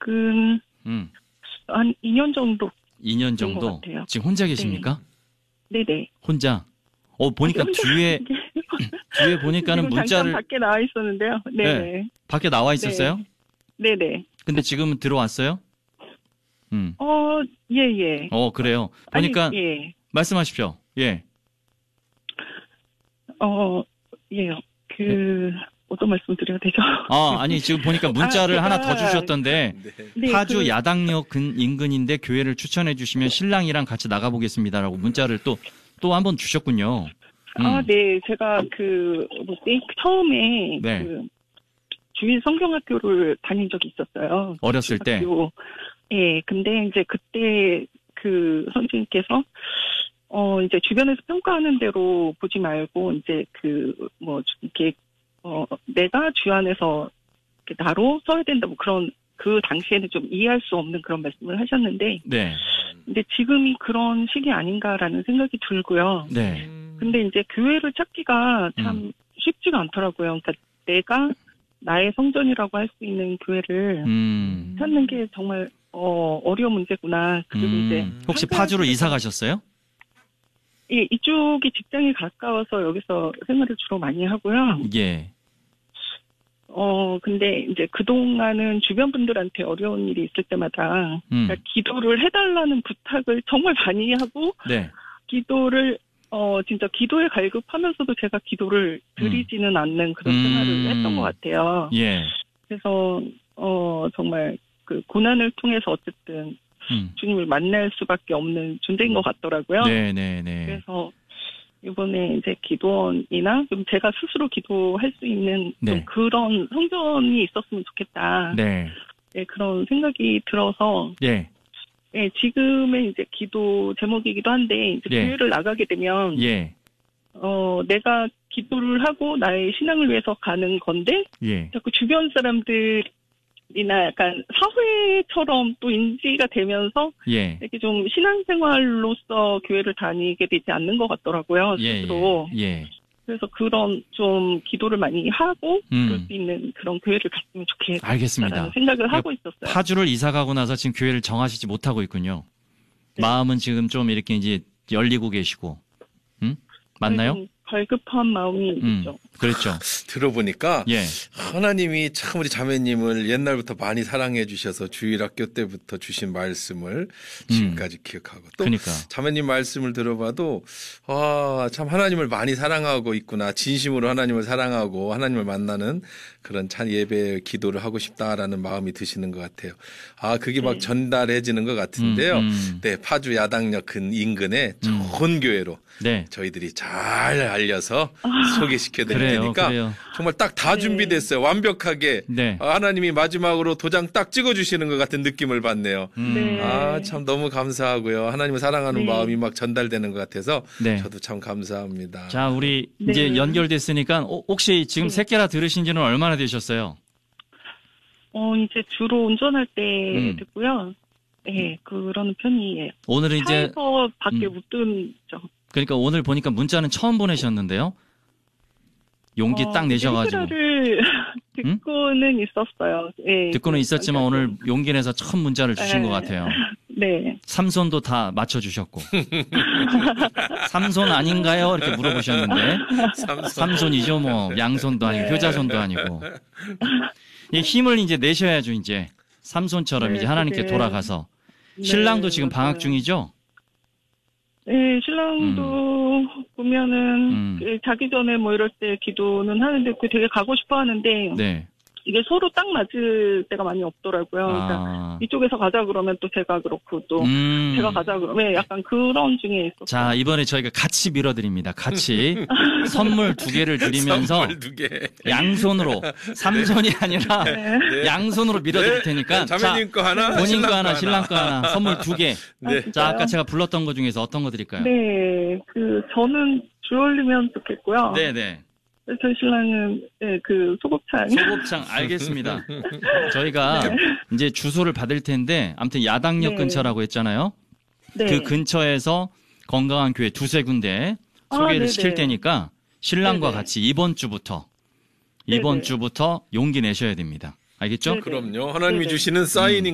아직은 한 2년 정도. 2년 된 것 정도? 같아요. 지금 혼자 계십니까? 네네. 혼자? 보니까 뒤에 보니까는 지금 문자를. 잠깐 밖에 나와 있었는데요. 네. 밖에 나와 있었어요? 네네. 근데 지금은 들어왔어요? 예. 그래요. 보니까. 아니, 예. 말씀하십시오. 예. 예요. 어떤 말씀 드려야 되죠? 아니, 지금 보니까 문자를 하나 더 주셨던데, 네, 파주 야당역 인근인데 교회를 추천해 주시면 신랑이랑 같이 나가보겠습니다라고 문자를 또 한 번 주셨군요. 네. 제가 처음에 네. 주일 성경학교를 다닌 적이 있었어요. 어렸을 때? 예, 근데 이제 그때 선생님께서 이제 주변에서 평가하는 대로 보지 말고, 이제 이렇게, 내가 주 안에서 이렇게 나로 서야 된다, 그 당시에는 좀 이해할 수 없는 그런 말씀을 하셨는데, 네. 근데 지금이 그런 시기 아닌가라는 생각이 들고요. 네. 근데 이제 교회를 찾기가 참 쉽지가 않더라고요. 그러니까 내가 나의 성전이라고 할 수 있는 교회를 찾는 게 정말, 어려운 문제구나. 그리고 이제. 혹시 파주로 이사 가셨어요? 예, 이쪽이 직장이 가까워서 여기서 생활을 주로 많이 하고요. 예. 근데 이제 그동안은 주변 분들한테 어려운 일이 있을 때마다 그러니까 기도를 해달라는 부탁을 정말 많이 하고, 네. 기도를, 진짜 기도에 갈급하면서도 제가 기도를 드리지는 않는 그런 생활을 했던 것 같아요. 예. 그래서, 정말 그 고난을 통해서 어쨌든 주님을 만날 수밖에 없는 존재인 것 같더라고요. 네네네. 그래서 이번에 이제 기도원이나 좀 제가 스스로 기도할 수 있는 좀 그런 성전이 있었으면 좋겠다. 네. 네, 그런 생각이 들어서. 예. 네, 지금의 이제 기도 제목이기도 한데, 이제 교회를 나가게 되면. 내가 기도를 하고 나의 신앙을 위해서 가는 건데. 자꾸 주변 사람들이나 약간 사회처럼 또 인지가 되면서 이렇게 좀 신앙생활로서 교회를 다니게 되지 않는 것 같더라고요. 스스로. 그래서 그런 좀 기도를 많이 하고 그럴 수 있는 그런 교회를 갔으면 좋겠다는 알겠습니다. 생각을 하고 있었어요. 파주를 이사 가고 나서 지금 교회를 정하시지 못하고 있군요. 마음은 지금 좀 이렇게 이제 열리고 계시고. 맞나요? 갈급한 마음이 있죠. 그렇죠. 들어보니까 하나님이 참 우리 자매님을 옛날부터 많이 사랑해 주셔서 주일학교 때부터 주신 말씀을 지금까지 기억하고 또 자매님 말씀을 들어봐도 참 하나님을 많이 사랑하고 있구나. 진심으로 하나님을 사랑하고 하나님을 만나는 그런 참 예배 기도를 하고 싶다라는 마음이 드시는 것 같아요. 그게 막 전달해지는 것 같은데요. 네, 파주 야당역 인근에 좋은 교회로 저희들이 잘 알려서 소개시켜드릴 테니까 정말 딱 다 준비됐어요. 완벽하게 하나님이 마지막으로 도장 딱 찍어주시는 것 같은 느낌을 받네요. 참 너무 감사하고요. 하나님을 사랑하는 마음이 막 전달되는 것 같아서 저도 참 감사합니다. 자, 우리 이제 연결됐으니까 혹시 지금 새끼라 들으신 지는 얼마나 되셨어요? 이제 주로 운전할 때 듣고요. 네, 그러는 편이에요. 오늘은 이제 차에서 밖에 못 듣죠. 그러니까 오늘 보니까 문자는 처음 보내셨는데요. 용기 딱 내셔가지고. 를 듣고는 있었어요. 네, 듣고는 있었지만 오늘 용기 내서 처음 문자를 주신 것 같아요. 네. 삼손도 다 맞춰주셨고. 삼손 아닌가요? 이렇게 물어보셨는데. 삼손이죠, 뭐. 양손도 아니고, 효자손도 아니고. 이 힘을 이제 내셔야죠, 이제. 삼손처럼 이제 하나님께 돌아가서. 신랑도 지금 방학 중이죠? 네, 신랑도 보면은 자기 전에 뭐 이럴 때 기도는 하는데 그 되게 가고 싶어 하는데 이게 서로 딱 맞을 때가 많이 없더라고요. 그러니까 이쪽에서 가자 그러면 또 제가 그렇고 또 제가 가자 그러면 약간 그런 중에 있었어요. 자, 이번에 저희가 같이 밀어드립니다. 같이 선물 2개를 드리면서 선물 2개. 양손으로 삼손이 아니라 양손으로 밀어드릴 테니까 자매님 거 하나, 본인 거 하나, 신랑 거 하나, 선물 2개. 자, 아까 제가 불렀던 거 중에서 어떤 거 드릴까요? 네, 저는 주얼리면 좋겠고요. 네네. 저희 신랑은 소곱창. 소곱창 알겠습니다. 저희가 이제 주소를 받을 텐데 아무튼 야당역 근처라고 했잖아요. 그 근처에서 건강한 교회 2-3군데 소개를 시킬 테니까 신랑과 같이 이번 주부터 용기 내셔야 됩니다. 알겠죠? 그럼요. 하나님이 주시는 사인인